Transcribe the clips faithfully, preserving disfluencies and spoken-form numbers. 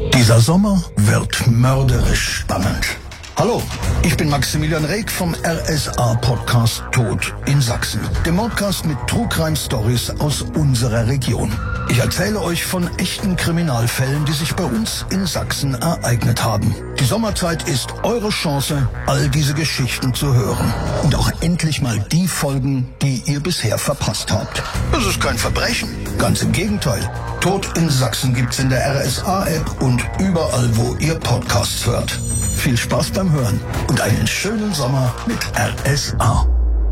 Dieser Sommer wird mörderisch spannend. Hallo, ich bin Maximilian Reg vom R S A-Podcast Tod in Sachsen. Dem Podcast mit True Crime Stories aus unserer Region. Ich erzähle euch von echten Kriminalfällen, die sich bei uns in Sachsen ereignet haben. Die Sommerzeit ist eure Chance, all diese Geschichten zu hören. Und auch endlich mal die Folgen, die ihr bisher verpasst habt. Das ist kein Verbrechen, ganz im Gegenteil. Tod in Sachsen gibt's in der R S A-App und überall, wo ihr Podcasts hört. Viel Spaß beim Hören und einen schönen Sommer mit R S A.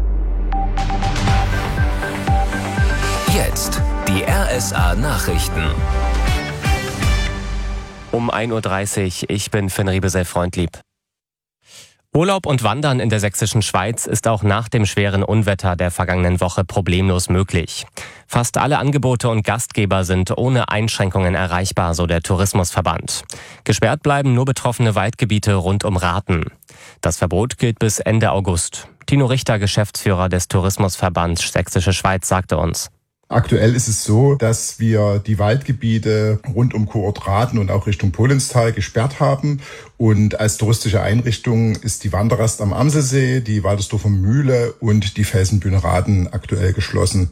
Jetzt die R S A-Nachrichten. Um ein Uhr dreißig, ich bin Finn Riebesell-Freundlieb. Urlaub und Wandern in der sächsischen Schweiz ist auch nach dem schweren Unwetter der vergangenen Woche problemlos möglich. Fast alle Angebote und Gastgeber sind ohne Einschränkungen erreichbar, so der Tourismusverband. Gesperrt bleiben nur betroffene Waldgebiete rund um Rathen. Das Verbot gilt bis Ende August. Tino Richter, Geschäftsführer des Tourismusverbands Sächsische Schweiz, sagte uns: Aktuell ist es so, dass wir die Waldgebiete rund um Kurort Rathen und auch Richtung Pohlenstal gesperrt haben. Und als touristische Einrichtung ist die Wanderrast am Amselsee, die Waltersdorfer Mühle und die Felsenbühne Rathen aktuell geschlossen.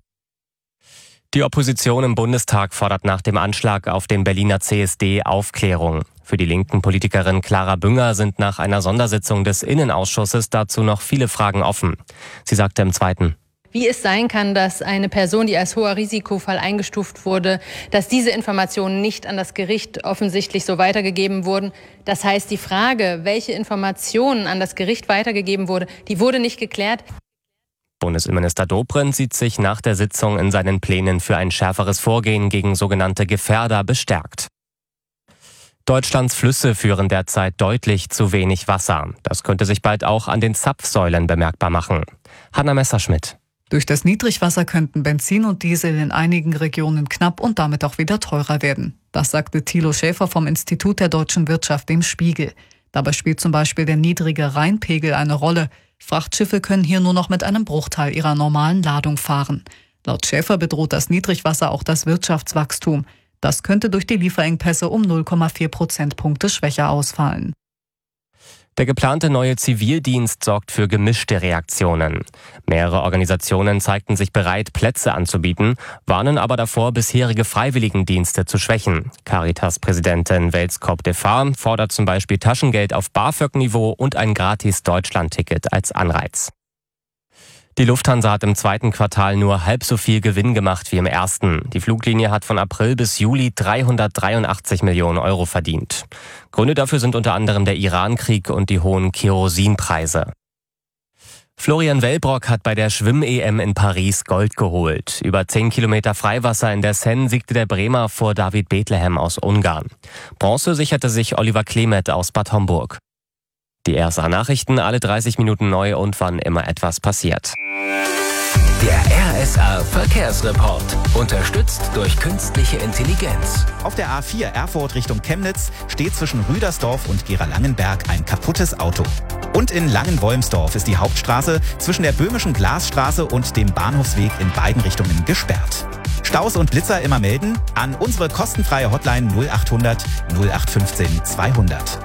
Die Opposition im Bundestag fordert nach dem Anschlag auf den Berliner C S D Aufklärung. Für die linken Politikerin Clara Bünger sind nach einer Sondersitzung des Innenausschusses dazu noch viele Fragen offen. Sie sagte im Zweiten: Wie es sein kann, dass eine Person, die als hoher Risikofall eingestuft wurde, dass diese Informationen nicht an das Gericht offensichtlich so weitergegeben wurden. Das heißt, die Frage, welche Informationen an das Gericht weitergegeben wurde, die wurde nicht geklärt. Bundesinnenminister Dobrindt sieht sich nach der Sitzung in seinen Plänen für ein schärferes Vorgehen gegen sogenannte Gefährder bestärkt. Deutschlands Flüsse führen derzeit deutlich zu wenig Wasser. Das könnte sich bald auch an den Zapfsäulen bemerkbar machen. Hanna Messerschmidt. Durch das Niedrigwasser könnten Benzin und Diesel in einigen Regionen knapp und damit auch wieder teurer werden. Das sagte Thilo Schäfer vom Institut der deutschen Wirtschaft dem Spiegel. Dabei spielt zum Beispiel der niedrige Rheinpegel eine Rolle. Frachtschiffe können hier nur noch mit einem Bruchteil ihrer normalen Ladung fahren. Laut Schäfer bedroht das Niedrigwasser auch das Wirtschaftswachstum. Das könnte durch die Lieferengpässe um null Komma vier Prozentpunkte schwächer ausfallen. Der geplante neue Zivildienst sorgt für gemischte Reaktionen. Mehrere Organisationen zeigten sich bereit, Plätze anzubieten, warnen aber davor, bisherige Freiwilligendienste zu schwächen. Caritas-Präsidentin Welskop de Fahr fordert zum Beispiel Taschengeld auf BAföG-Niveau und ein gratis Deutschland-Ticket als Anreiz. Die Lufthansa hat im zweiten Quartal nur halb so viel Gewinn gemacht wie im ersten. Die Fluglinie hat von April bis Juli dreihundertdreiundachtzig Millionen Euro verdient. Gründe dafür sind unter anderem der Iran-Krieg und die hohen Kerosinpreise. Florian Wellbrock hat bei der Schwimm-E M in Paris Gold geholt. Über zehn Kilometer Freiwasser in der Seine siegte der Bremer vor David Bethlehem aus Ungarn. Bronze sicherte sich Oliver Klemet aus Bad Homburg. Die R S A-Nachrichten alle dreißig Minuten neu und wann immer etwas passiert. Der R S A-Verkehrsreport. Unterstützt durch künstliche Intelligenz. Auf der A vier Erfurt Richtung Chemnitz steht zwischen Rüdersdorf und Gera-Langenberg ein kaputtes Auto. Und in Langenwolmsdorf ist die Hauptstraße zwischen der Böhmischen Glasstraße und dem Bahnhofsweg in beiden Richtungen gesperrt. Staus und Blitzer immer melden an unsere kostenfreie Hotline null achthundert null acht fünfzehn zweihundert.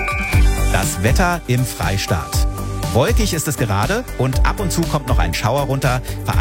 Das Wetter im Freistaat. Wolkig ist es gerade und ab und zu kommt noch ein Schauer runter.